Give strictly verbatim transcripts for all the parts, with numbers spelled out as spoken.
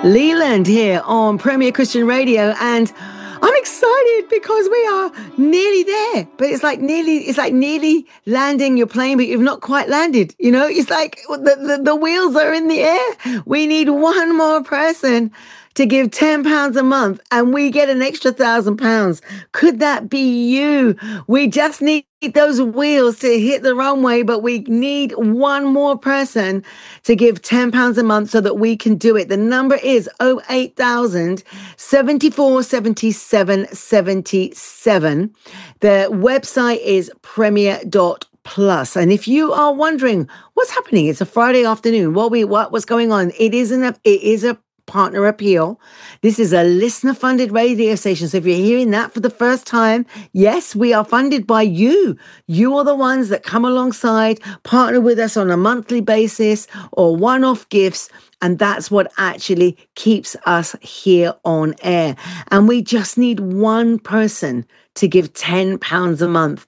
Leland here on Premier Christian Radio, and I'm excited because we are nearly there. But it's like nearly, it's like nearly landing your plane, but you've not quite landed. You know, it's like the, the, the wheels are in the air. We need one more person to give ten pounds a month and we get an extra thousand pounds. Could that be you? We just need those wheels to hit the runway, but we need one more person to give ten pounds a month so that we can do it. The number is oh eight thousand, seventy-four, seventy-seven, seventy-seven. The website is premier dot plus. And if you are wondering what's happening, it's a Friday afternoon. What we what what's going on? It isn't a it is a partner appeal. This is a listener funded radio station. So if you're hearing that for the first time, yes, we are funded by you. You are the ones that come alongside, partner with us on a monthly basis or one-off gifts. And that's what actually keeps us here on air. And we just need one person to give ten pounds a month.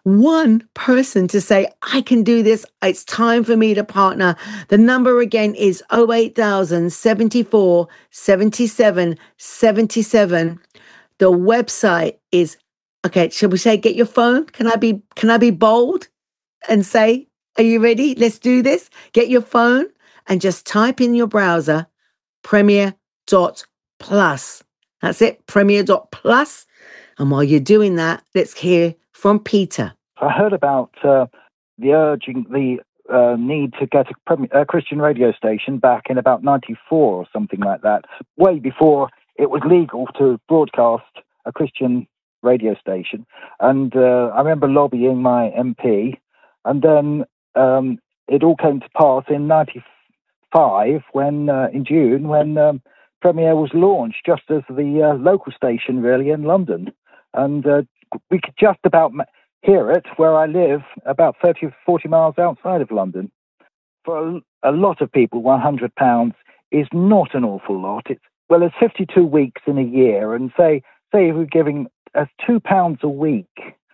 One person to say, I can do this. It's time for me to partner. The number again is oh eight thousand, seventy-four, seventy-seven, seventy-seven. The website is, okay, shall we say, get your phone? Can I be, can I be bold and say, are you ready? Let's do this. Get your phone and just type in your browser, premier dot plus. That's it, premier dot plus. And while you're doing that, let's hear from Peter. I heard about uh, the urging, the uh, need to get a, Premier, a Christian radio station back in about ninety-four or something like that, way before it was legal to broadcast a Christian radio station. And uh, I remember lobbying my M P, and then um, it all came to pass in ninety-five, when uh, in June, when um, Premier was launched, just as the uh, local station really in London. And uh, we could just about hear it where I live, about thirty or forty miles outside of London. For a, a lot of people, one hundred pounds is not an awful lot. It's, well, it's fifty-two weeks in a year, and say, say if we're giving us two pounds a week,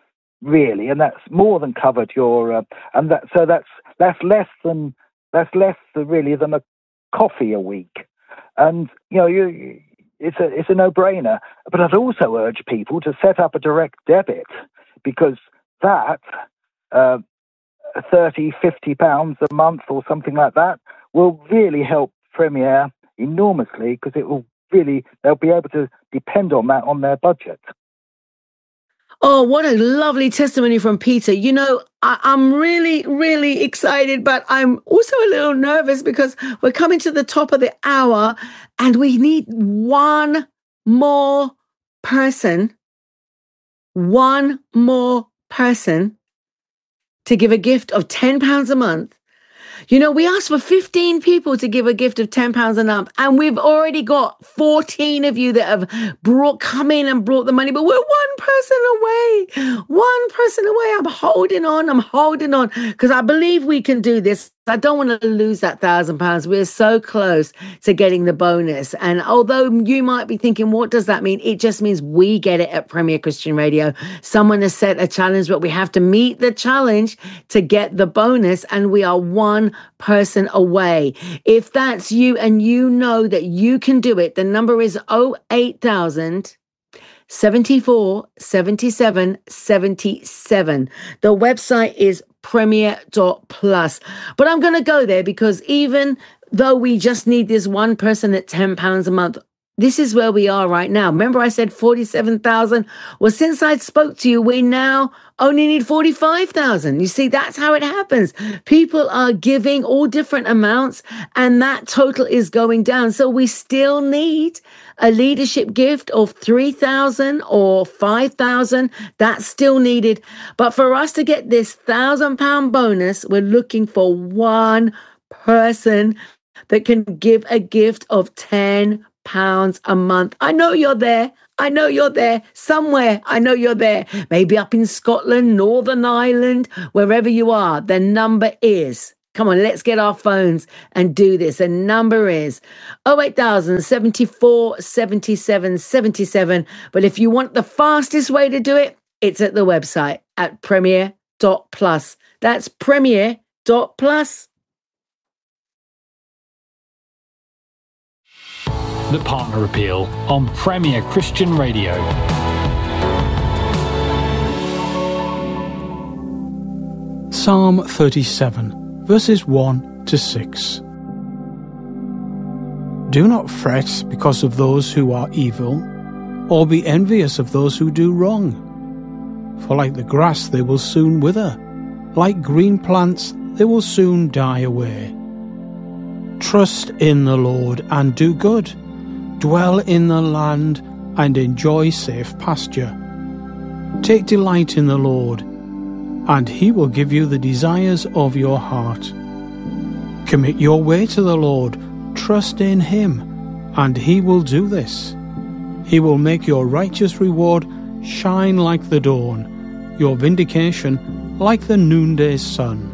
really, and that's more than covered your, uh, and that, so that's, that's less than, that's less than, really than a coffee a week. And, you know, you, It's a it's a no-brainer. But I'd also urge people to set up a direct debit, because that uh, thirty, fifty pounds a month or something like that will really help Premier enormously, because it will really, they'll be able to depend on that on their budget. Oh, what a lovely testimony from Peter. You know, I, I'm really, really excited, but I'm also a little nervous because we're coming to the top of the hour and we need one more person, one more person to give a gift of ten pounds a month. You know, we asked for fifteen people to give a gift of ten pounds a month, and we've already got fourteen of you that have brought, come in and brought the money, but we're one person away, one person away. I'm holding on, I'm holding on, because I believe we can do this. I don't want to lose that thousand pounds. We're so close to getting the bonus. And although you might be thinking, what does that mean? It just means we get it at Premier Christian Radio. Someone has set a challenge, but we have to meet the challenge to get the bonus. And we are one person away. If that's you and you know that you can do it, the number is oh eight thousand, seventy-four, seventy-seven, seventy-seven. The website is premier dot plus. But I'm going to go there because even though we just need this one person at ten pounds a month, this is where we are right now. Remember I said forty-seven thousand? Well, since I spoke to you, we now only need forty-five thousand. You see, that's how it happens. People are giving all different amounts and that total is going down. So we still need a leadership gift of three thousand or five thousand. That's still needed. But for us to get this thousand pound bonus, we're looking for one person that can give a gift of ten pounds a month. I know you're there. I know you're there somewhere. I know you're there. Maybe up in Scotland, Northern Ireland, wherever you are. The number is, come on, let's get our phones and do this. The number is oh eight thousand, seventy-four, seventy-seven, seventy-seven. But if you want the fastest way to do it, it's at the website at premier dot plus. That's premier dot plus. The Partner Appeal on Premier Christian Radio. Psalm thirty-seven, verses one to six. Do not fret because of those who are evil, or be envious of those who do wrong. For like the grass they will soon wither, like green plants they will soon die away. Trust in the Lord and do good. Dwell in the land and enjoy safe pasture. Take delight in the Lord, and he will give you the desires of your heart. Commit your way to the Lord, trust in him, and he will do this. He will make your righteous reward shine like the dawn, your vindication like the noonday sun.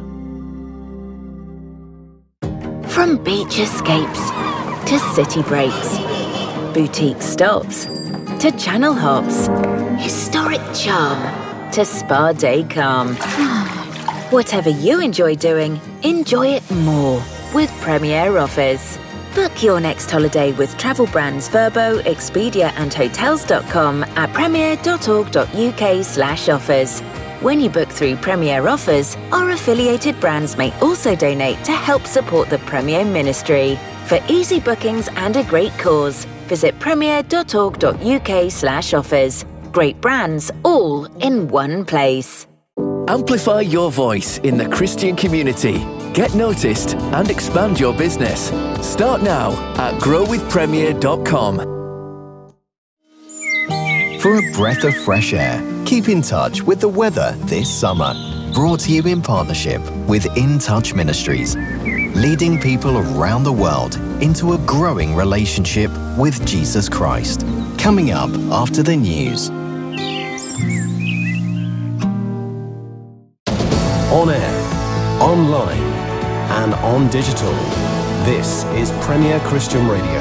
From beach escapes to city breaks, boutique stops to channel hops, historic charm to spa day calm. Whatever you enjoy doing, enjoy it more with Premier Offers. Book your next holiday with travel brands Verbo, Expedia and Hotels dot com at premier dot org dot uk slash offers. When you book through Premier Offers, our affiliated brands may also donate to help support the Premier ministry. For easy bookings and a great cause, visit premier dot org dot uk slash offers. Great brands all in one place. Amplify your voice in the Christian community. Get noticed and expand your business. Start now at grow with premier dot com. For a breath of fresh air, keep in touch with the weather this summer. Brought to you in partnership with In Touch Ministries, leading people around the world into a growing relationship with Jesus Christ. Coming up after the news. On air, online, and on digital. This is Premier Christian Radio.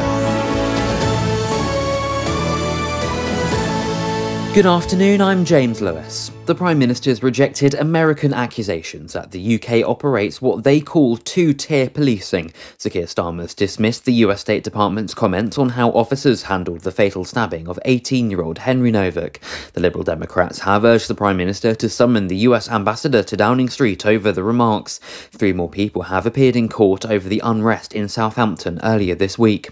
Good afternoon, I'm James Lewis. The Prime Minister's rejected American accusations that the U K operates what they call two-tier policing. Sir Keir Starmer's dismissed the U S State Department's comments on how officers handled the fatal stabbing of eighteen-year-old Henry Novick. The Liberal Democrats have urged the Prime Minister to summon the U S ambassador to Downing Street over the remarks. Three more people have appeared in court over the unrest in Southampton earlier this week.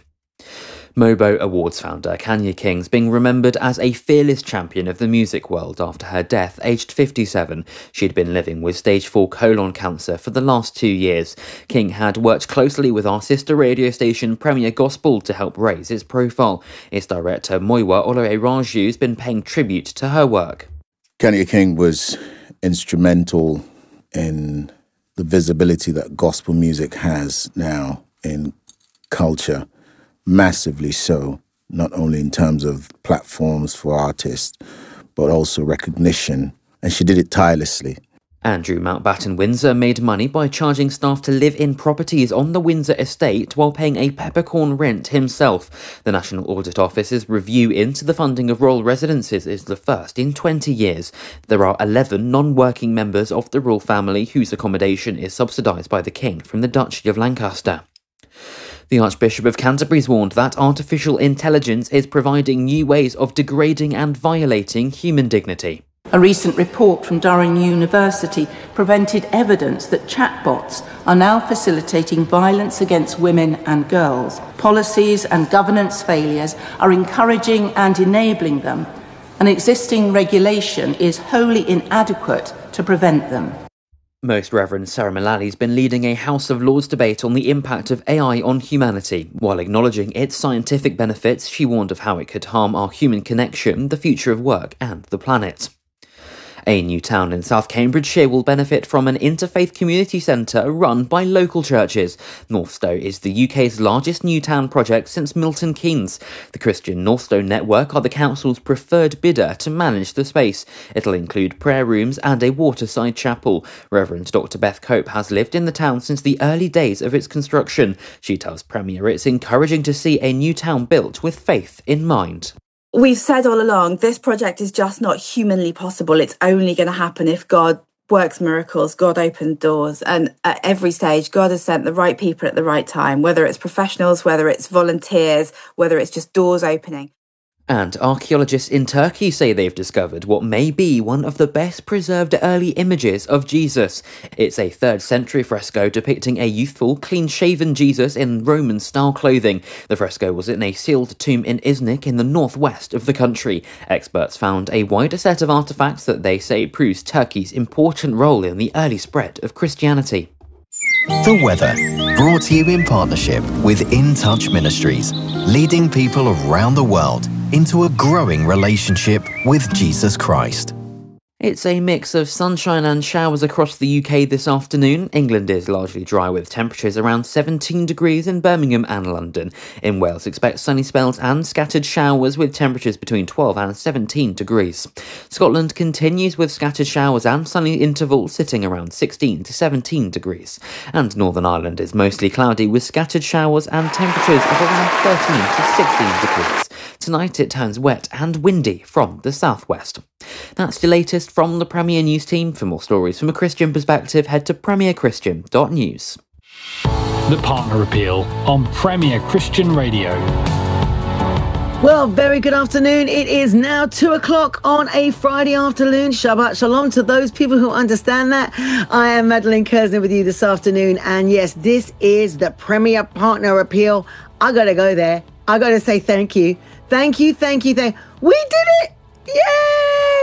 Mobo Awards founder Kanya King's being remembered as a fearless champion of the music world after her death, aged fifty-seven. She'd been living with stage four colon cancer for the last two years. King had worked closely with our sister radio station Premier Gospel to help raise its profile. Its director Moiwa Oloreraju has been paying tribute to her work. Kanya King was instrumental in the visibility that gospel music has now in culture. Massively so, not only in terms of platforms for artists, but also recognition. And she did it tirelessly. Andrew Mountbatten Windsor made money by charging staff to live in properties on the Windsor estate while paying a peppercorn rent himself. The National Audit Office's review into the funding of royal residences is the first in twenty years. There are eleven non-working members of the royal family whose accommodation is subsidised by the King from the Duchy of Lancaster. The Archbishop of Canterbury's warned that artificial intelligence is providing new ways of degrading and violating human dignity. A recent report from Durham University presented evidence that chatbots are now facilitating violence against women and girls. Policies and governance failures are encouraging and enabling them, and existing regulation is wholly inadequate to prevent them. Most Reverend Sarah Mullally has been leading a House of Lords debate on the impact of A I on humanity. While acknowledging its scientific benefits, she warned of how it could harm our human connection, the future of work and the planet. A new town in South Cambridgeshire will benefit from an interfaith community centre run by local churches. Northstowe is the U K's largest new town project since Milton Keynes. The Christian Northstowe Network are the council's preferred bidder to manage the space. It'll include prayer rooms and a waterside chapel. Reverend Doctor Beth Cope has lived in the town since the early days of its construction. She tells Premier it's encouraging to see a new town built with faith in mind. We've said all along, this project is just not humanly possible. It's only going to happen if God works miracles. God opened doors. And at every stage, God has sent the right people at the right time, whether it's professionals, whether it's volunteers, whether it's just doors opening. And archaeologists in Turkey say they've discovered what may be one of the best preserved early images of Jesus. It's a third century fresco depicting a youthful, clean-shaven Jesus in Roman-style clothing. The fresco was in a sealed tomb in Iznik in the northwest of the country. Experts found a wider set of artefacts that they say proves Turkey's important role in the early spread of Christianity. The weather, brought to you in partnership with In Touch Ministries, leading people around the world into a growing relationship with Jesus Christ. It's a mix of sunshine and showers across the U K this afternoon. England is largely dry with temperatures around seventeen degrees in Birmingham and London. In Wales, expect sunny spells and scattered showers with temperatures between twelve and seventeen degrees. Scotland continues with scattered showers and sunny intervals sitting around sixteen to seventeen degrees. And Northern Ireland is mostly cloudy with scattered showers and temperatures of around thirteen to sixteen degrees. Tonight it turns wet and windy from the southwest. That's the latest from the Premier News team. For more stories from a Christian perspective, head to premier christian dot news. The Partner Appeal on Premier Christian Radio. Well, very good afternoon. It is now two o'clock on a Friday afternoon. Shabbat Shalom to those people who understand that. I am Madeline Kersner with you this afternoon. And yes, this is the Premier Partner Appeal. I got to go there. I got to say thank you. Thank you, thank you, thank you. We did it! Yay!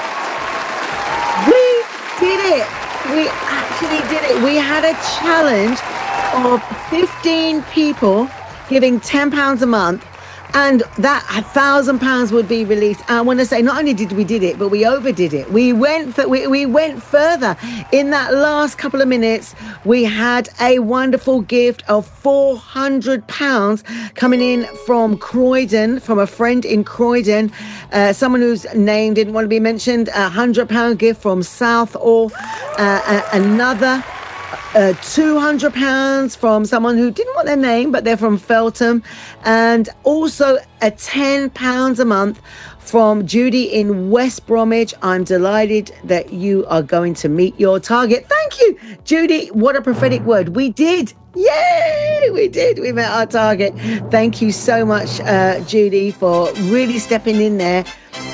We did it. We actually did it. We had a challenge of fifteen people giving ten pounds a month, and that one thousand pounds would be released. And I want to say, not only did we did it, but we overdid it. We went th- we, we went further. In that last couple of minutes, we had a wonderful gift of four hundred pounds coming in from Croydon, from a friend in Croydon, uh, someone whose name didn't want to be mentioned. A one hundred pound gift from Southall, uh, another Uh, two hundred pounds from someone who didn't want their name, but they're from Feltham, and also a ten pounds a month from Judy in West Bromwich. I'm delighted that you are going to meet your target. Thank you, Judy. What a prophetic word. We did. Yay! We did. We met our target. Thank you so much, uh, Judy, for really stepping in there.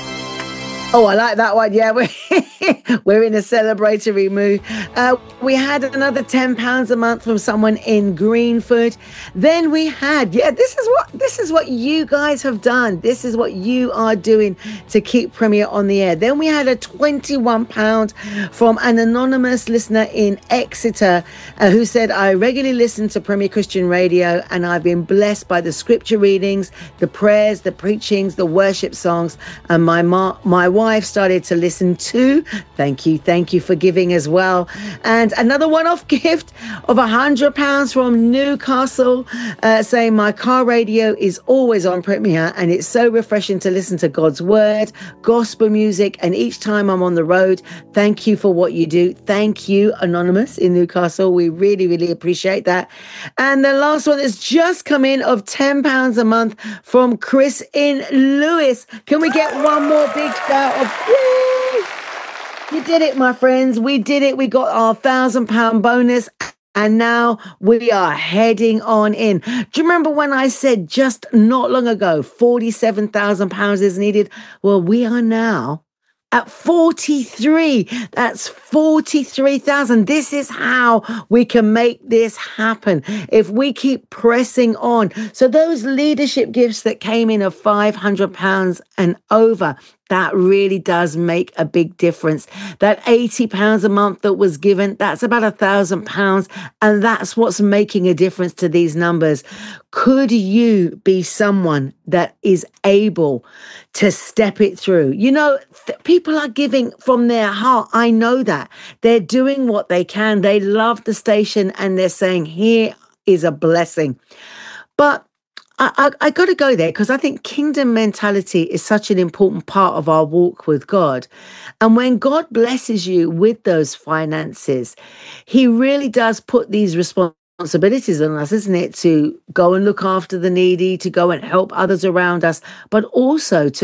Oh, I like that one. Yeah, we're, we're in a celebratory mood. Uh, we had another ten pounds a month from someone in Greenford. Then we had, yeah, this is what this is what you guys have done. This is what you are doing to keep Premier on the air. Then we had a twenty-one pounds from an anonymous listener in Exeter uh, who said, I regularly listen to Premier Christian Radio and I've been blessed by the scripture readings, the prayers, the preachings, the worship songs, and my ma- my wife started to listen too. Thank you. Thank you for giving as well. And another one-off gift of one hundred pounds from Newcastle uh, saying my car radio is always on Premier and it's so refreshing to listen to God's word, gospel music, and each time I'm on the road, thank you for what you do. Thank you, Anonymous in Newcastle. We really, really appreciate that. And the last one that's just come in of ten pounds a month from Chris in Lewis. Can we get one more big shout of yay? You did it, my friends. We did it. We got our thousand pound bonus. And now we are heading on in. Do you remember when I said just not long ago, forty-seven thousand pounds is needed? Well, we are now at forty-three. That's forty-three thousand. This is how we can make this happen if we keep pressing on. So those leadership gifts that came in of five hundred pounds and over, that really does make a big difference. That eighty pounds a month that was given, that's about a thousand pounds. And that's what's making a difference to these numbers. Could you be someone that is able to step it through? You know, th- people are giving from their heart. I know that. They're doing what they can. They love the station and they're saying, here is a blessing. But I, I, I got to go there because I think kingdom mentality is such an important part of our walk with God. And when God blesses you with those finances, he really does put these responsibilities on us, isn't it? To go and look after the needy, to go and help others around us, but also to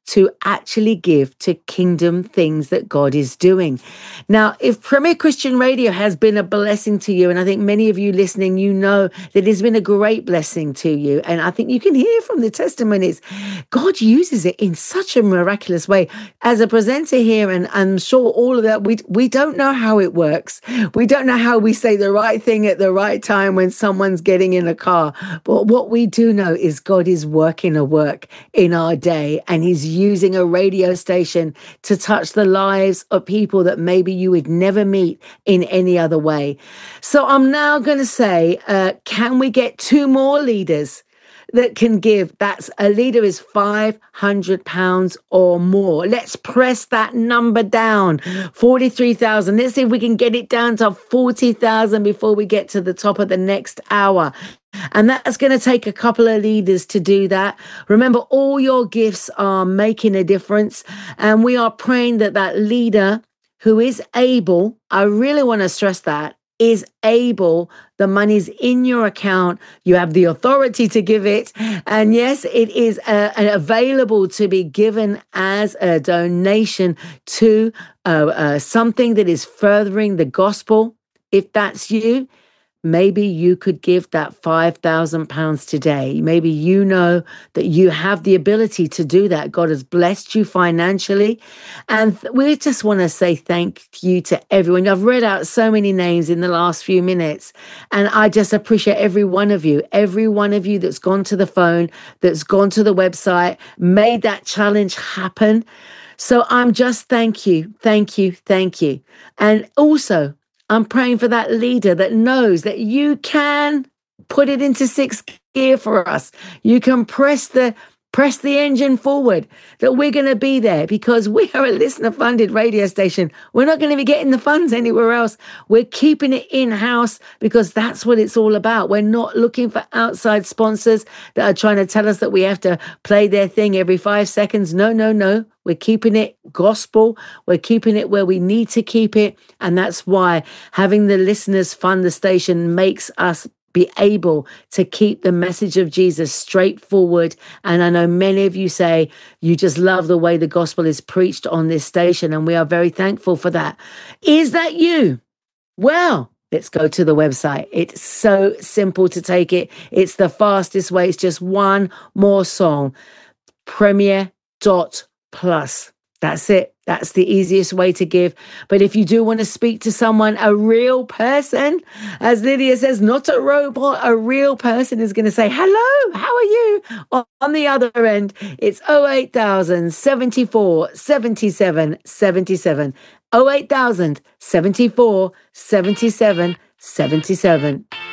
to actually give to kingdom things that God is doing. Now, if Premier Christian Radio has been a blessing to you, and I think many of you listening, you know that it's been a great blessing to you. And I think you can hear from the testimonies, God uses it in such a miraculous way. As a presenter here, and I'm sure all of that, we, we don't know how it works. We don't know how we say the right thing at the right time when someone's getting in a car. But what we do know is God is working a work in our day, and he's using a radio station to touch the lives of people that maybe you would never meet in any other way. So I'm now going to say, uh, can we get two more leaders that can give? That's a leader is five hundred pounds or more. Let's press that number down. forty-three thousand. Let's see if we can get it down to forty thousand before we get to the top of the next hour. And that's going to take a couple of leaders to do that. Remember, all your gifts are making a difference. And we are praying that that leader who is able, I really want to stress that, is able, the money's in your account, you have the authority to give it. And yes, it is uh, available to be given as a donation to uh, uh, something that is furthering the gospel. If that's you, maybe you could give that five thousand pounds today. Maybe you know that you have the ability to do that. God has blessed you financially. And we just want to say thank you to everyone. I've read out so many names in the last few minutes, and I just appreciate every one of you, every one of you that's gone to the phone, that's gone to the website, made that challenge happen. So I'm just thank you, thank you, thank you. And also, I'm praying for that leader that knows that you can put it into sixth gear for us. You can press the press the engine forward, that we're going to be there because we are a listener-funded radio station. We're not going to be getting the funds anywhere else. We're keeping it in-house because that's what it's all about. We're not looking for outside sponsors that are trying to tell us that we have to play their thing every five seconds. No, no, no. We're keeping it gospel. We're keeping it where we need to keep it. And that's why having the listeners fund the station makes us be able to keep the message of Jesus straightforward. And I know many of you say you just love the way the gospel is preached on this station, and we are very thankful for that. Is that you? Well, let's go to the website. It's so simple to take it. It's the fastest way. It's just one more song. Premier dot plus. That's it. That's the easiest way to give. But if you do want to speak to someone, a real person, as Lydia says, not a robot, a real person is going to say, hello, how are you? On the other end, it's oh eight thousand, seventy-four, seventy-seven, seventy-seven. oh eight thousand, seventy-four, seventy-seven, seventy-seven.